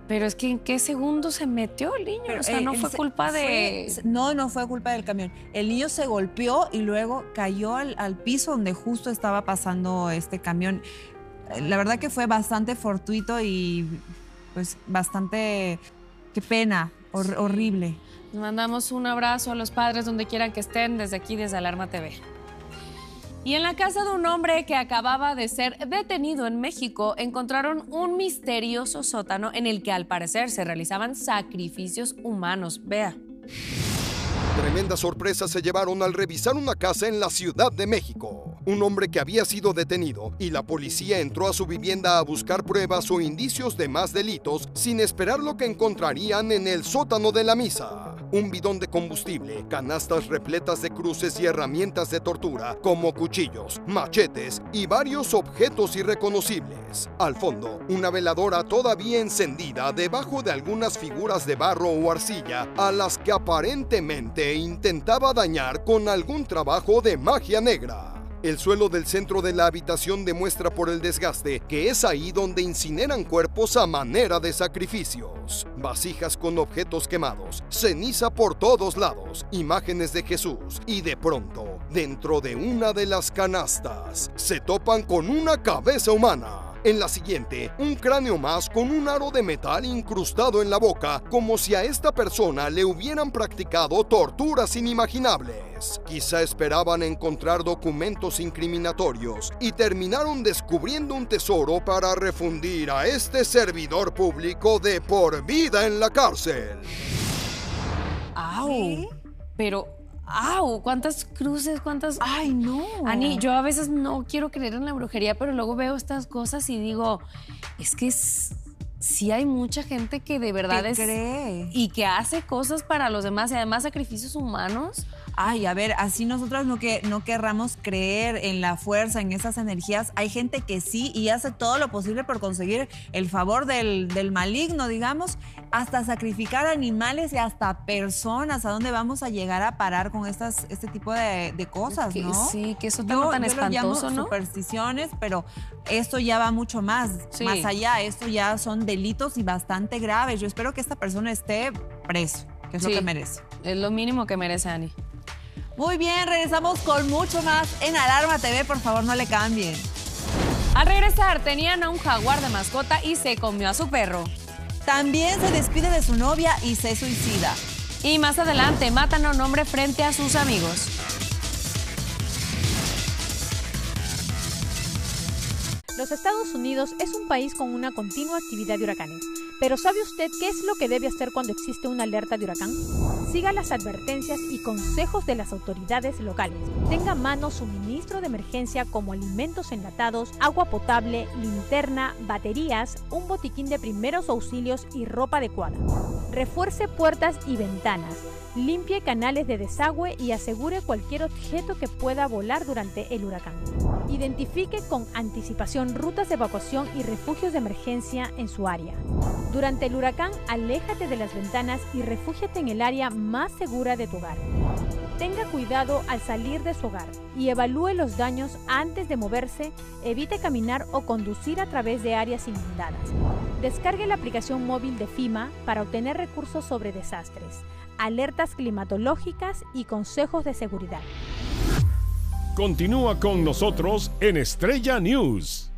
Pero es que ¿en qué segundo se metió el niño? Pero, o sea, no fue culpa de... No fue culpa del camión. El niño se golpeó y luego cayó al piso donde justo estaba pasando este camión. La verdad que fue bastante fortuito y pues bastante... Qué pena, horrible. Les mandamos un abrazo a los padres donde quieran que estén, desde aquí, desde Alarma TV. Y en la casa de un hombre que acababa de ser detenido en México, encontraron un misterioso sótano en el que al parecer se realizaban sacrificios humanos. Vea. Tremenda sorpresa se llevaron al revisar una casa en la Ciudad de México. Un hombre que había sido detenido y la policía entró a su vivienda a buscar pruebas o indicios de más delitos sin esperar lo que encontrarían en el sótano de la misa. Un bidón de combustible, canastas repletas de cruces y herramientas de tortura como cuchillos, machetes y varios objetos irreconocibles. Al fondo, una veladora todavía encendida debajo de algunas figuras de barro o arcilla a las que aparentemente intentaba dañar con algún trabajo de magia negra. El suelo del centro de la habitación demuestra por el desgaste que es ahí donde incineran cuerpos a manera de sacrificios. Vasijas con objetos quemados, ceniza por todos lados, imágenes de Jesús y de pronto, dentro de una de las canastas, se topan con una cabeza humana. En la siguiente, un cráneo más con un aro de metal incrustado en la boca, como si a esta persona le hubieran practicado torturas inimaginables. Quizá esperaban encontrar documentos incriminatorios y terminaron descubriendo un tesoro para refundir a este servidor público de por vida en la cárcel. ¡Au! ¿Sí? Pero... ¡au! ¿Cuántas cruces? ¿Cuántas...? ¡Ay, no! Ani, yo a veces no quiero creer en la brujería, pero luego veo estas cosas y digo, es que sí hay mucha gente que de verdad cree y que hace cosas para los demás y además sacrificios humanos. Ay, a ver, así nosotros no querramos creer en la fuerza, en esas energías. Hay gente que sí y hace todo lo posible por conseguir el favor del maligno, digamos, hasta sacrificar animales y hasta personas. ¿A dónde vamos a llegar a parar con este tipo de cosas, no? Sí, que eso tan espantoso, lo llamo, ¿no? Supersticiones, pero esto ya va mucho más allá. Esto ya son delitos y bastante graves. Yo espero que esta persona esté preso, que es lo que merece. Es lo mínimo que merece, Ani. Muy bien, regresamos con mucho más en Alarma TV. Por favor, no le cambien. Al regresar, tenían a un jaguar de mascota y se comió a su perro. También se despide de su novia y se suicida. Y más adelante, matan a un hombre frente a sus amigos. Los Estados Unidos es un país con una continua actividad de huracanes. Pero ¿sabe usted qué es lo que debe hacer cuando existe una alerta de huracán? Siga las advertencias y consejos de las autoridades locales. Tenga a mano suministro de emergencia como alimentos enlatados, agua potable, linterna, baterías, un botiquín de primeros auxilios y ropa adecuada. Refuerce puertas y ventanas. Limpie canales de desagüe y asegure cualquier objeto que pueda volar durante el huracán. Identifique con anticipación rutas de evacuación y refugios de emergencia en su área. Durante el huracán, aléjate de las ventanas y refúgiate en el área más segura de tu hogar. Tenga cuidado al salir de su hogar y evalúe los daños antes de moverse. Evite caminar o conducir a través de áreas inundadas. Descargue la aplicación móvil de FEMA para obtener recursos sobre desastres, alertas climatológicas y consejos de seguridad. Continúa con nosotros en Estrella News.